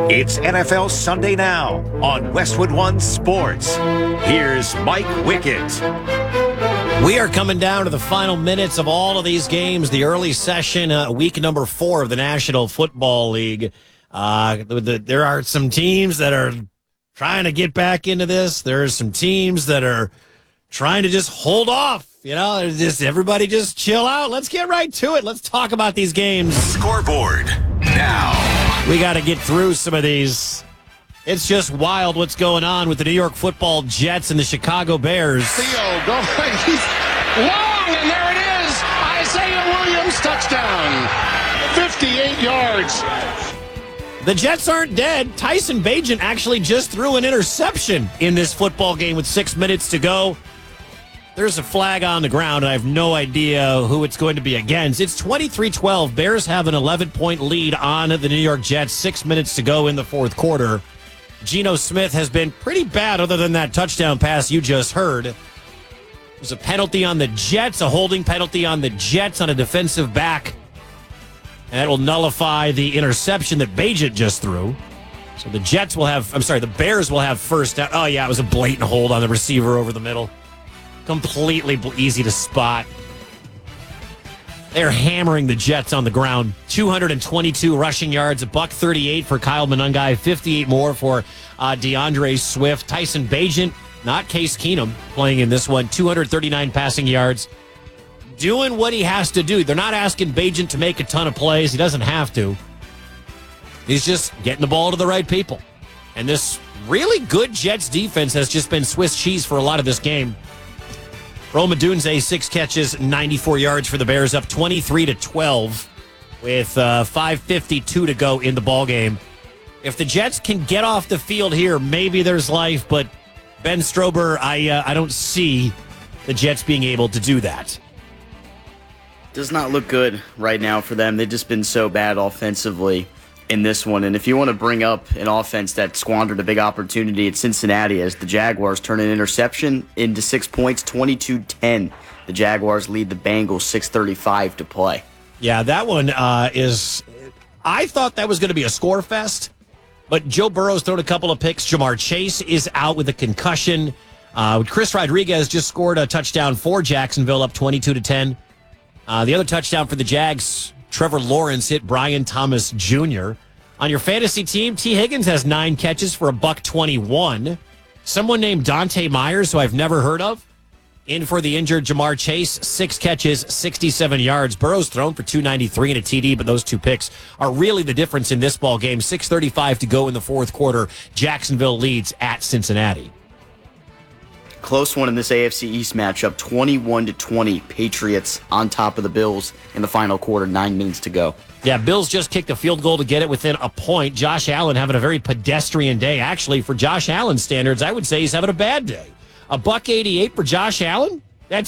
It's NFL Sunday Now on Westwood One Sports. Here's Mike Wickett. We are coming down to the final minutes of all of these games, the early session, week number 4 of the National Football League. There are some teams that are trying to get back into this. There are some teams that are trying to just hold off. You know, everybody just chill out. Let's get right to it. Let's talk about these games. Scoreboard now. We got to get through some of these. It's just wild what's going on with the New York Football Jets and the Chicago Bears. Theo going, he's long, and there it is. Isaiah Williams, touchdown. 58 yards. The Jets aren't dead. Tyson Bagent actually just threw an interception in this football game with 6 minutes to go. There's a flag on the ground, and I have no idea who it's going to be against. It's 23-12. Bears have an 11-point lead on the New York Jets. 6 minutes to go in the fourth quarter. Geno Smith has been pretty bad other than that touchdown pass you just heard. There's a penalty on the Jets, a holding penalty on the Jets on a defensive back. And that will nullify the interception that Bagent just threw. So the Bears will have first down. Oh, yeah, it was a blatant hold on the receiver over the middle. Completely easy to spot. They're hammering the Jets on the ground. 222 rushing yards, $138 for Kyle Monangai, 58 more for DeAndre Swift. Tyson Bagent, not Case Keenum, playing in this one. 239 passing yards. Doing what he has to do. They're not asking Bagent to make a ton of plays. He doesn't have to. He's just getting the ball to the right people. And this really good Jets defense has just been Swiss cheese for a lot of this game. Rome Odunze, 6 catches, 94 yards for the Bears, up 23-12 with 5:52 to go in the ballgame. If the Jets can get off the field here, maybe there's life, but Ben Strober, I don't see the Jets being able to do that. Does not look good right now for them. They've just been so bad offensively in this one. And if you want to bring up an offense that squandered a big opportunity at Cincinnati as the Jaguars turn an interception into 6 points, 22-10. The Jaguars lead the Bengals 6:35 to play. Yeah, that one is... I thought that was going to be a score fest, but Joe Burrow's thrown a couple of picks. Jamar Chase is out with a concussion. Chris Rodriguez just scored a touchdown for Jacksonville, up 22-10. The other touchdown for the Jags, Trevor Lawrence hit Brian Thomas Jr. On your fantasy team, T. Higgins has 9 catches for $121. Someone named Dante Myers, who I've never heard of, in for the injured Jamar Chase, 6 catches, 67 yards. Burrow's thrown for 293 and a TD, but those 2 picks are really the difference in this ball game. 6:35 to go in the fourth quarter. Jacksonville leads at Cincinnati. Close one in this AFC East matchup, 21-20. Patriots on top of the Bills in the final quarter, 9 minutes to go. Yeah, Bills just kicked a field goal to get it within a point. Josh Allen having a very pedestrian day. Actually, for Josh Allen standards, I would say he's having a bad day. $188 for Josh Allen?